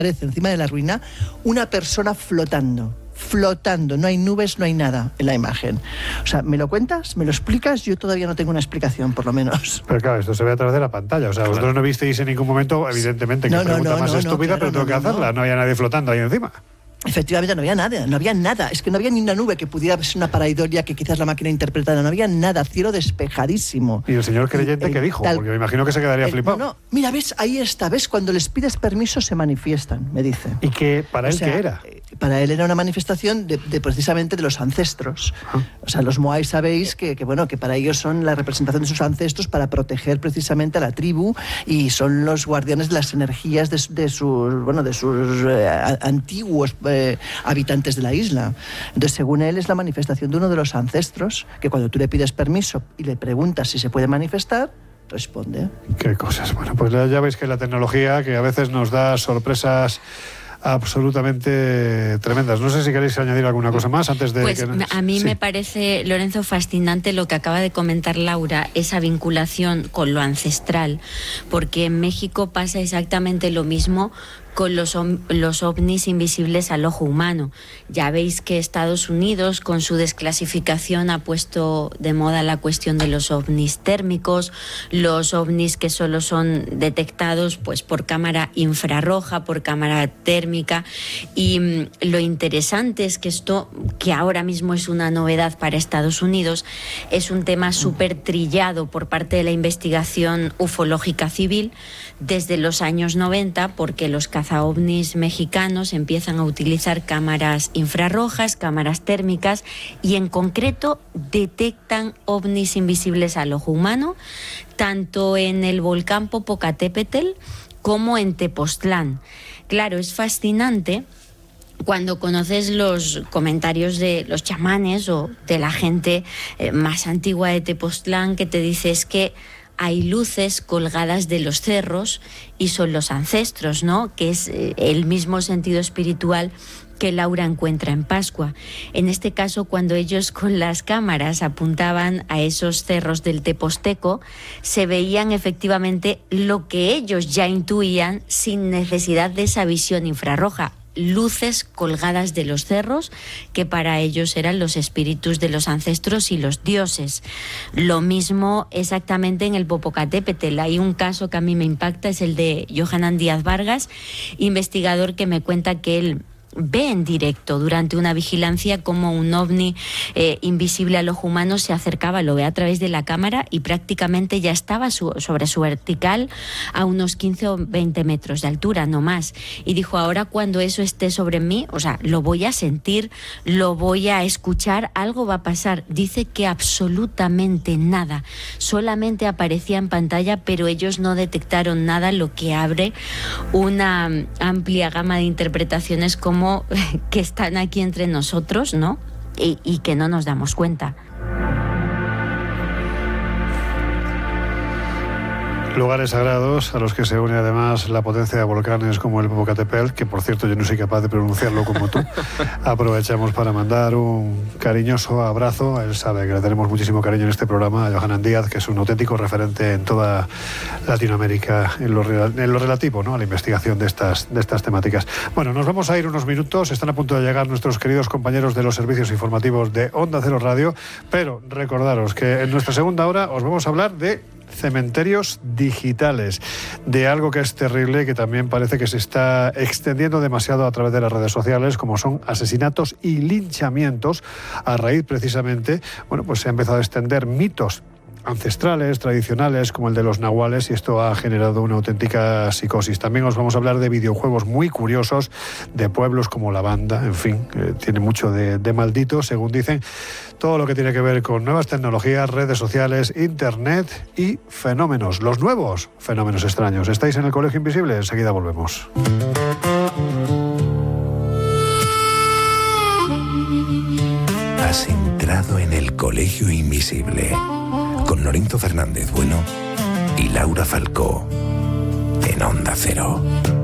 aparece encima de la ruina una persona flotando, no hay nubes, no hay nada en la imagen. O sea, ¿me lo cuentas? ¿Me lo explicas? Yo todavía no tengo una explicación, por lo menos. Pero claro, esto se ve a través de la pantalla. O sea, vosotros no visteis en ningún momento, evidentemente, que pregunta más estúpida, pero tengo que hacerla. No había nadie flotando ahí encima. Efectivamente, no había nada. Es que no había ni una nube que pudiera ser una pareidolia que quizás la máquina interpretara. No había nada, cielo despejadísimo. ¿Y el señor creyente qué dijo? Porque me imagino que se quedaría flipado. No, mira, ves, ahí está, ves, cuando les pides permiso se manifiestan, me dice. ¿Y qué para él qué era? Para él era una manifestación de precisamente de los ancestros. O sea, los moais sabéis que para ellos son la representación de sus ancestros para proteger precisamente a la tribu y son los guardianes de las energías de sus antiguos habitantes de la isla. Entonces, según él, es la manifestación de uno de los ancestros que cuando tú le pides permiso y le preguntas si se puede manifestar, responde. Qué cosas. Bueno, pues ya veis que la tecnología que a veces nos da sorpresas absolutamente tremendas. No sé si queréis añadir alguna cosa más antes de... Pues a mí me parece, Lorenzo, fascinante lo que acaba de comentar Laura, esa vinculación con lo ancestral, porque en México pasa exactamente lo mismo con los ovnis invisibles al ojo humano. Ya veis que Estados Unidos, con su desclasificación, ha puesto de moda la cuestión de los ovnis térmicos, los ovnis que solo son detectados pues por cámara infrarroja, por cámara térmica, y lo interesante es que esto, que ahora mismo es una novedad para Estados Unidos, es un tema súper trillado por parte de la investigación ufológica civil desde los años 90, porque los cazaovnis mexicanos empiezan a utilizar cámaras infrarrojas, cámaras térmicas, y en concreto detectan ovnis invisibles al ojo humano, tanto en el volcán Popocatépetl como en Tepoztlán. Claro, es fascinante cuando conoces los comentarios de los chamanes o de la gente más antigua de Tepoztlán, que te dice es que hay luces colgadas de los cerros y son los ancestros, ¿no? Que es el mismo sentido espiritual que Laura encuentra en Pascua. En este caso, cuando ellos con las cámaras apuntaban a esos cerros del Tepozteco, se veían efectivamente lo que ellos ya intuían sin necesidad de esa visión infrarroja: luces colgadas de los cerros que para ellos eran los espíritus de los ancestros y los dioses. Lo mismo exactamente en el Popocatépetl. Hay un caso que a mí me impacta, es el de Johanan Díaz Vargas, investigador, que me cuenta que él ve en directo durante una vigilancia como un ovni invisible al ojo humano se acercaba, lo ve a través de la cámara y prácticamente ya estaba sobre su vertical a unos 15 o 20 metros de altura, no más. Y dijo, ahora cuando eso esté sobre mí, o sea, lo voy a sentir, lo voy a escuchar, algo va a pasar. Dice que absolutamente nada, solamente aparecía en pantalla, pero ellos no detectaron nada, lo que abre una amplia gama de interpretaciones como que están aquí entre nosotros, ¿no? Y que no nos damos cuenta. Lugares sagrados a los que se une además la potencia de volcanes como el Popocatépetl, que por cierto yo no soy capaz de pronunciarlo como tú. Aprovechamos para mandar un cariñoso abrazo. Él sabe que le tenemos muchísimo cariño en este programa, a Johanan Díaz, que es un auténtico referente en toda Latinoamérica en lo relativo, ¿no?, a la investigación de estas temáticas. Bueno, nos vamos a ir unos minutos. Están a punto de llegar nuestros queridos compañeros de los servicios informativos de Onda Cero Radio, pero recordaros que en nuestra segunda hora os vamos a hablar de cementerios digitales, de algo que es terrible y que también parece que se está extendiendo demasiado a través de las redes sociales, como son asesinatos y linchamientos. A raíz precisamente, bueno, pues se ha empezado a extender mitos ancestrales, tradicionales, como el de los nahuales, y esto ha generado una auténtica psicosis. También os vamos a hablar de videojuegos muy curiosos, de pueblos como La Banda, en fin, tiene mucho de maldito, según dicen. Todo lo que tiene que ver con nuevas tecnologías, redes sociales, internet y fenómenos, los nuevos fenómenos extraños. ¿Estáis en el Colegio Invisible? Enseguida volvemos. Has entrado en el Colegio Invisible con Lorenzo Fernández Bueno y Laura Falcó en Onda Cero.